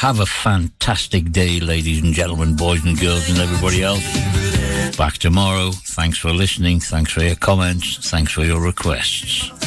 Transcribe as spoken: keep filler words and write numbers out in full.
Have a fantastic day, ladies and gentlemen, boys and girls, and everybody else. Back tomorrow. Thanks for listening. Thanks for your comments. Thanks for your requests.